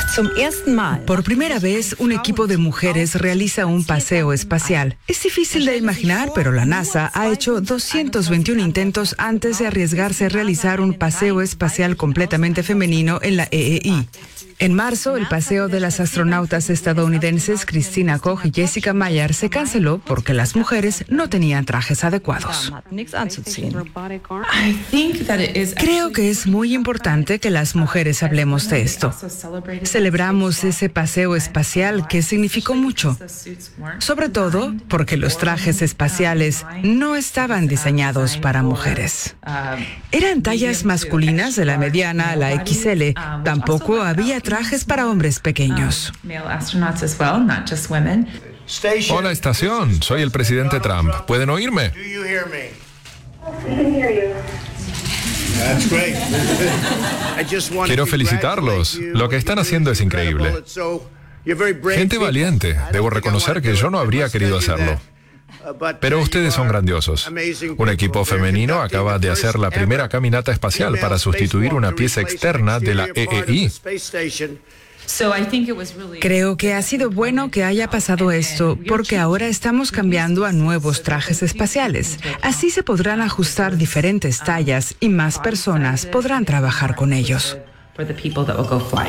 Por primera vez, un equipo de mujeres realiza un paseo espacial. Es difícil de imaginar, pero la NASA ha hecho 221 intentos antes de arriesgarse a realizar un paseo espacial completamente femenino en la EEI. En marzo, el paseo de las astronautas estadounidenses Christina Koch y Jessica Meyer se canceló porque las mujeres no tenían trajes adecuados. Creo que es muy importante que las mujeres hablemos de esto. Celebramos ese paseo espacial que significó mucho, sobre todo porque los trajes espaciales no estaban diseñados para mujeres. Eran tallas masculinas de la mediana a la XL. Tampoco había trajes para hombres pequeños. Hola, estación. Soy el presidente Trump. ¿Pueden oírme? Quiero felicitarlos. Lo que están haciendo es increíble. Gente valiente. Debo reconocer que yo no habría querido hacerlo. Pero ustedes son grandiosos. Un equipo femenino acaba de hacer la primera caminata espacial para sustituir una pieza externa de la EEI. Creo que ha sido bueno que haya pasado esto, porque ahora estamos cambiando a nuevos trajes espaciales. Así se podrán ajustar diferentes tallas y más personas podrán trabajar con ellos.